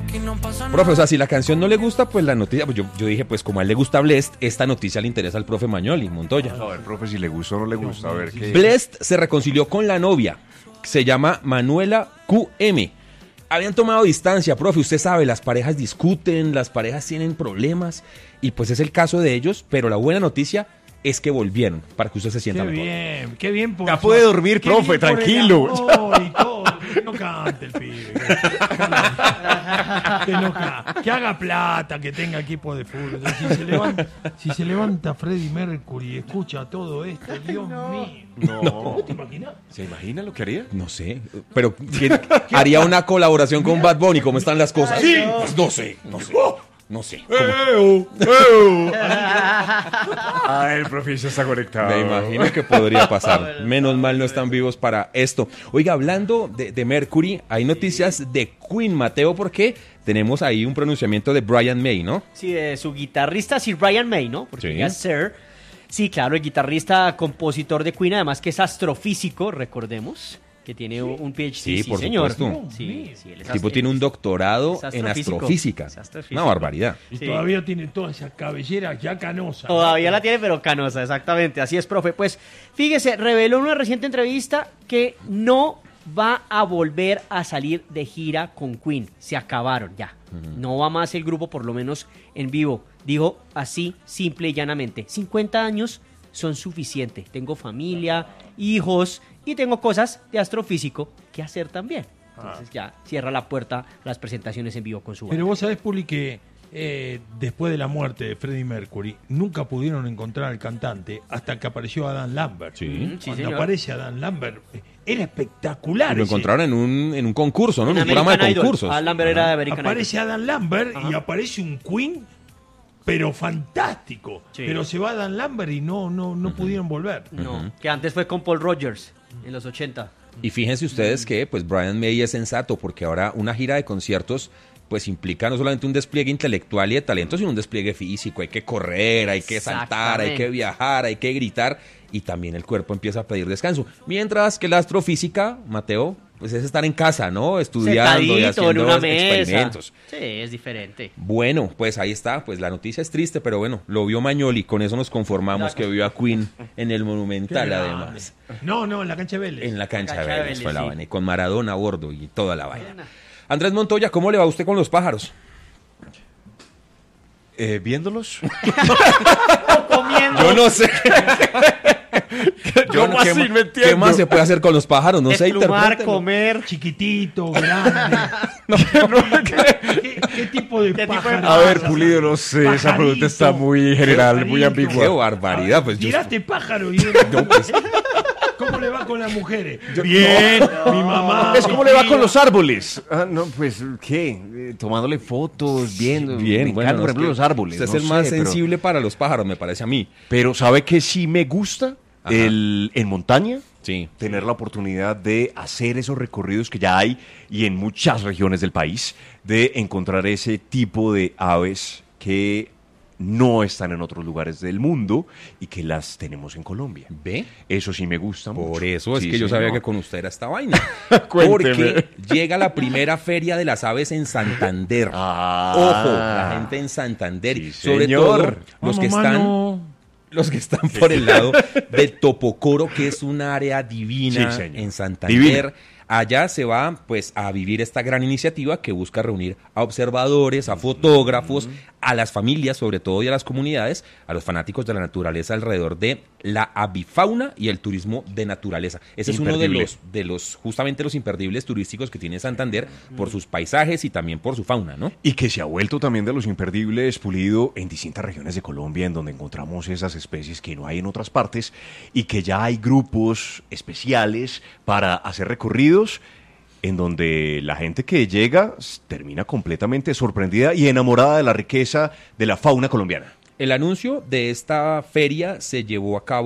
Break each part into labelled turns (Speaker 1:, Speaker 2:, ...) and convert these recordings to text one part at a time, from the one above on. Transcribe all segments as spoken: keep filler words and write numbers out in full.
Speaker 1: Profe, o sea, si la canción no le gusta, pues la noticia, pues yo, yo dije, pues como a él le gusta Blessed, esta noticia le interesa al profe Magnoli, Montoya.
Speaker 2: A ver, profe, si le gusta o no le gusta, a ver qué.
Speaker 1: Blessed se reconcilió con la novia, se llama Manuela Q M. Habían tomado distancia, profe, usted sabe, las parejas discuten, las parejas tienen problemas, y pues es el caso de ellos, pero la buena noticia es que volvieron, para que usted se sienta
Speaker 3: Qué
Speaker 1: mejor.
Speaker 3: bien, qué bien. Por
Speaker 2: Ya
Speaker 3: eso.
Speaker 2: puede dormir,
Speaker 3: Qué
Speaker 2: profe,
Speaker 3: bien por el
Speaker 2: tranquilo.
Speaker 3: amor y todo. Que no cante el pibe. Que, que no cante. Que haga plata, que tenga equipo de fútbol. Si se levanta, si se levanta Freddie Mercury y escucha todo esto, Dios
Speaker 2: no.
Speaker 3: mío.
Speaker 2: No.
Speaker 3: ¿Te imaginas?
Speaker 2: ¿Se imagina lo que haría?
Speaker 1: No sé, pero ¿quién haría una colaboración con Bad Bunny? ¿Cómo están las cosas?
Speaker 3: Sí.
Speaker 1: Pues no sé, no sé. No sé.
Speaker 2: Ah, el profe ya está conectado.
Speaker 1: Me imagino que podría pasar. Menos mal no están vivos para esto. Oiga, hablando de, de Mercury, hay noticias de Queen, Mateo, porque tenemos ahí un pronunciamiento de Brian May, ¿no?
Speaker 4: Sí, de su guitarrista Sir Brian May, ¿no? Porque
Speaker 1: Sí.
Speaker 4: ya es Sir. Sí, claro, el guitarrista, compositor de Queen, además que es astrofísico, recordemos. Que tiene un P H D,
Speaker 1: Sí,
Speaker 4: sí,
Speaker 1: por
Speaker 4: señor.
Speaker 1: supuesto.
Speaker 4: Sí, sí, él es
Speaker 1: El tipo
Speaker 4: ast-
Speaker 1: tiene un doctorado
Speaker 4: es
Speaker 1: en
Speaker 4: astrofísico.
Speaker 1: astrofísica.
Speaker 4: Es astrofísico.
Speaker 1: Una barbaridad.
Speaker 3: Y
Speaker 4: Sí.
Speaker 3: todavía tiene toda esa cabellera ya canosa.
Speaker 4: Todavía la tiene, pero canosa, exactamente. Así es, profe. Pues fíjese, reveló en una reciente entrevista que no va a volver a salir de gira con Queen. Se acabaron ya. Uh-huh. No va más el grupo, por lo menos en vivo. Dijo así, simple y llanamente. cincuenta años son suficientes. Tengo familia, hijos y tengo cosas de astrofísico que hacer también. Entonces ah. ya cierra la puerta a las presentaciones en vivo con su banda.
Speaker 3: Pero vos sabés, Puli, que eh, después de la muerte de Freddie Mercury, nunca pudieron encontrar al cantante hasta que apareció Adam Lambert.
Speaker 1: Sí.
Speaker 4: Mm, sí,
Speaker 3: Cuando
Speaker 4: señor.
Speaker 3: aparece Adam Lambert, eh, era espectacular.
Speaker 1: Y lo
Speaker 3: ese.
Speaker 1: encontraron en un, en un concurso, ¿no? En,
Speaker 4: En
Speaker 1: un programa de
Speaker 4: Idol.
Speaker 1: concursos.
Speaker 4: Adam Lambert era de American
Speaker 3: Aparece
Speaker 4: Idol.
Speaker 3: Adam Lambert
Speaker 4: Ajá.
Speaker 3: y aparece un Queen, pero fantástico.
Speaker 4: Sí.
Speaker 3: Pero se va Adam Lambert y no, no, no uh-huh. pudieron volver.
Speaker 4: No,
Speaker 1: Ujú.
Speaker 4: que antes fue con Paul Rogers en los ochenta.
Speaker 1: Y fíjense ustedes que pues Brian May es sensato, porque ahora una gira de conciertos pues implica no solamente un despliegue intelectual y de talento, sino un despliegue físico. Hay que correr, hay que saltar, hay que viajar, hay que gritar, y también el cuerpo empieza a pedir descanso. Mientras que la astrofísica, Mateo, pues es estar en casa, ¿no? Estudiando y
Speaker 4: Sentadito
Speaker 1: haciendo
Speaker 4: en una mesa.
Speaker 1: experimentos.
Speaker 4: Sí, es diferente.
Speaker 1: Bueno, pues ahí está, pues la noticia es triste, pero bueno, lo vio Magnoli, con eso nos conformamos, que vio a Queen en el Monumental, además.
Speaker 3: No, no, en la cancha de Vélez.
Speaker 1: En la cancha,
Speaker 4: La cancha
Speaker 1: de
Speaker 4: de
Speaker 1: Vélez
Speaker 4: Vélez,
Speaker 1: fue la
Speaker 4: sí.
Speaker 1: vaina, y con Maradona a bordo y toda la vaina. Andrés Montoya, ¿cómo le va a usted con los pájaros?
Speaker 2: Eh, ¿Viéndolos?
Speaker 4: Comiendo.
Speaker 1: Yo no sé. Yo
Speaker 2: ¿Cómo
Speaker 1: ¿qué,
Speaker 2: así?
Speaker 1: ma-
Speaker 2: No entiendo.
Speaker 1: ¿Qué más se puede hacer con los pájaros? No sé,
Speaker 4: Desplumar,
Speaker 1: interprételo.
Speaker 4: comer.
Speaker 3: Chiquitito, grande.
Speaker 2: No, no,
Speaker 3: ¿Qué, qué tipo de
Speaker 4: ¿Qué tipo de
Speaker 3: pájaro?
Speaker 2: a ver,
Speaker 3: vas
Speaker 2: Pulido, no sé, esa
Speaker 3: Pajarito,
Speaker 2: pregunta está muy general, muy
Speaker 3: pajarito.
Speaker 1: Qué
Speaker 2: ambigua.
Speaker 1: barbaridad, pues yo...
Speaker 3: Tiraste pájaro y
Speaker 1: No, pues,
Speaker 3: ¿cómo le va con las mujeres? Bien, mi mamá.
Speaker 2: Es
Speaker 3: mi
Speaker 2: como le va
Speaker 3: tía.
Speaker 2: con los árboles. Ah, no, pues, ¿qué? Eh, tomándole fotos, viendo.
Speaker 1: bien,
Speaker 2: me
Speaker 1: bueno,
Speaker 2: encantan,
Speaker 1: no,
Speaker 2: por
Speaker 1: es
Speaker 2: ejemplo,
Speaker 1: que
Speaker 2: los árboles.
Speaker 1: Usted es
Speaker 2: no
Speaker 1: el más
Speaker 2: sé, pero-
Speaker 1: sensible para los pájaros, me parece a mí.
Speaker 2: Pero, ¿sabe qué sí me gusta?
Speaker 1: Ajá.
Speaker 2: El, en montaña.
Speaker 1: Sí.
Speaker 2: Tener la oportunidad de hacer esos recorridos que ya hay y en muchas regiones del país, de encontrar ese tipo de aves que no están en otros lugares del mundo y que las tenemos en Colombia.
Speaker 1: ¿Ve?
Speaker 2: Eso sí me gusta mucho.
Speaker 1: Por eso es
Speaker 2: Sí,
Speaker 1: que yo sabía
Speaker 2: señor.
Speaker 1: que con usted era esta vaina.
Speaker 2: Cuénteme.
Speaker 1: Porque llega la primera feria de las aves en Santander.
Speaker 2: Ah.
Speaker 1: Ojo, la gente en Santander.
Speaker 2: Sí,
Speaker 1: sobre
Speaker 2: señor.
Speaker 1: todo los
Speaker 3: Vamos,
Speaker 1: que están...
Speaker 3: mano.
Speaker 1: Los que están por el lado de Topocoro, que es un área divina
Speaker 2: Sí, señor.
Speaker 1: en Santander.
Speaker 2: Divina.
Speaker 1: Allá se va pues a vivir esta gran iniciativa que busca reunir a observadores, a fotógrafos, a las familias sobre todo y a las comunidades, a los fanáticos de la naturaleza alrededor de la avifauna y el turismo de naturaleza. Ese es uno de
Speaker 2: Imperdible.
Speaker 1: los, de los, justamente los imperdibles turísticos que tiene Santander por sus paisajes y también por su fauna, ¿no?
Speaker 2: Y que se ha vuelto también de los imperdibles, Pulido, en distintas regiones de Colombia, en donde encontramos esas especies que no hay en otras partes, y que ya hay grupos especiales para hacer recorridos, en donde la gente que llega s- termina completamente sorprendida y enamorada de la riqueza de la fauna colombiana.
Speaker 1: El anuncio de esta feria se llevó a cabo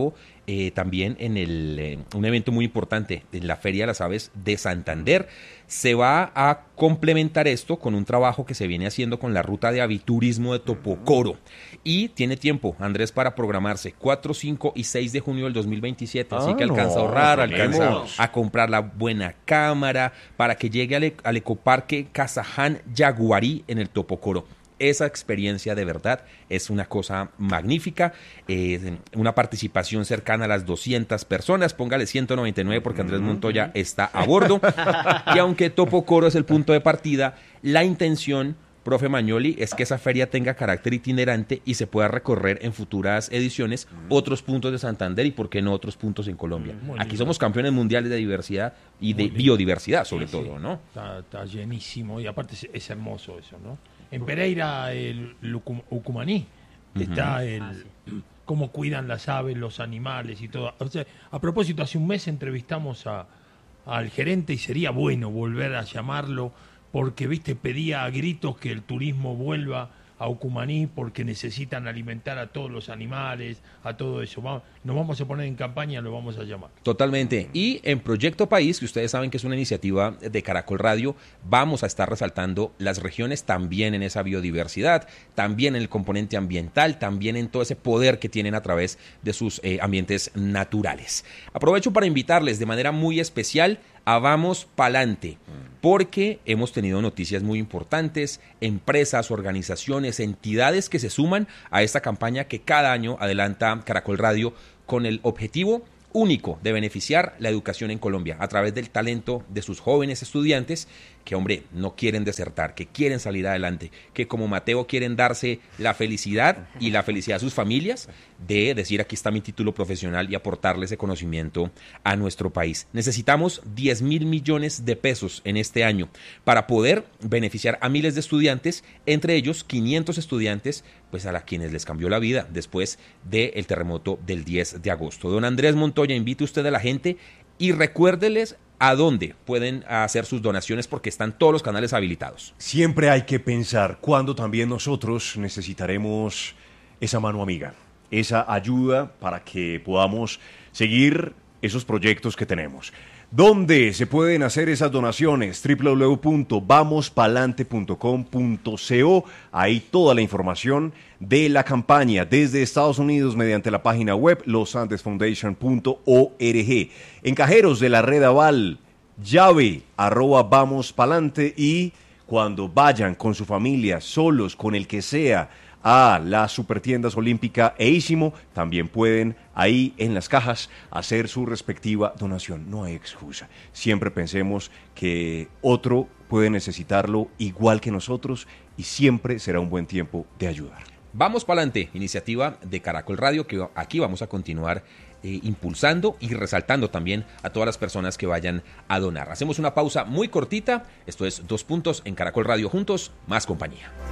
Speaker 1: eh, también en el, eh, un evento muy importante, en la Feria de las Aves de Santander. Se va a complementar esto con un trabajo que se viene haciendo con la ruta de aviturismo de Topocoro. Y tiene tiempo, Andrés, para programarse cuatro, cinco y seis de junio del dos mil veintisiete. Así
Speaker 2: Ah,
Speaker 1: que alcanza
Speaker 2: no,
Speaker 1: a ahorrar,
Speaker 2: tenemos.
Speaker 1: alcanza a comprar la buena cámara para que llegue al, al ecoparque Casaján Yaguarí en el Topocoro. Esa experiencia de verdad es una cosa magnífica, eh, una participación cercana a las doscientas personas, póngale ciento noventa y nueve porque Andrés Montoya está a bordo, y aunque Topocoro es el punto de partida, la intención, profe Magnoli, es que esa feria tenga carácter itinerante y se pueda recorrer en futuras ediciones otros puntos de Santander y por qué no otros puntos en Colombia.
Speaker 3: Muy
Speaker 1: Aquí
Speaker 3: lindo.
Speaker 1: somos campeones mundiales de diversidad y de
Speaker 3: Muy lindo.
Speaker 1: biodiversidad sobre
Speaker 3: Sí,
Speaker 1: todo,
Speaker 3: sí.
Speaker 1: ¿no?
Speaker 3: Está, está llenísimo y aparte es, es hermoso eso, ¿no? En Pereira, el Lucum- Ucumaní, está el cómo cuidan las aves, los animales y todo. O sea, a propósito, hace un mes entrevistamos a, al gerente y sería bueno volver a llamarlo porque, viste, pedía a gritos que el turismo vuelva a Ucumaní porque necesitan alimentar a todos los animales, a todo eso. Vamos, nos vamos a poner en campaña, lo vamos a llamar.
Speaker 1: Totalmente. Y en Proyecto País, que ustedes saben que es una iniciativa de Caracol Radio, vamos a estar resaltando las regiones también en esa biodiversidad, también en el componente ambiental, también en todo ese poder que tienen a través de sus eh, ambientes naturales. Aprovecho para invitarles de manera muy especial a Vamos Palante, porque hemos tenido noticias muy importantes, empresas, organizaciones, entidades que se suman a esta campaña que cada año adelanta Caracol Radio con el objetivo único de beneficiar la educación en Colombia a través del talento de sus jóvenes estudiantes que, hombre, no quieren desertar, que quieren salir adelante, que como Mateo quieren darse la felicidad y la felicidad a sus familias de decir aquí está mi título profesional y aportarle ese conocimiento a nuestro país. Necesitamos diez mil millones de pesos en este año para poder beneficiar a miles de estudiantes, entre ellos quinientos estudiantes, pues a la quienes les cambió la vida después del terremoto del diez de agosto. Don Andrés Montoya, invite usted a la gente y recuérdeles a dónde pueden hacer sus donaciones porque están todos los canales habilitados.
Speaker 2: Siempre hay que pensar cuándo también nosotros necesitaremos esa mano amiga, esa ayuda para que podamos seguir esos proyectos que tenemos. ¿Dónde se pueden hacer esas donaciones? doble u doble u doble u punto vamos palante punto com punto co. Ahí toda la información de la campaña desde Estados Unidos mediante la página web los andes foundation punto org. En cajeros de la red Aval, llave arroba Vamos Palante, y cuando vayan con su familia, solos, con el que sea, a las supertiendas Olímpica e Ísimo, también pueden ahí en las cajas hacer su respectiva donación. No hay excusa. Siempre pensemos que otro puede necesitarlo igual que nosotros y siempre será un buen tiempo de ayudar.
Speaker 1: Vamos Palante, iniciativa de Caracol Radio que aquí vamos a continuar eh, impulsando y resaltando también a todas las personas que vayan a donar. Hacemos una pausa muy cortita. Esto es Dos Puntos en Caracol Radio. Juntos, más compañía.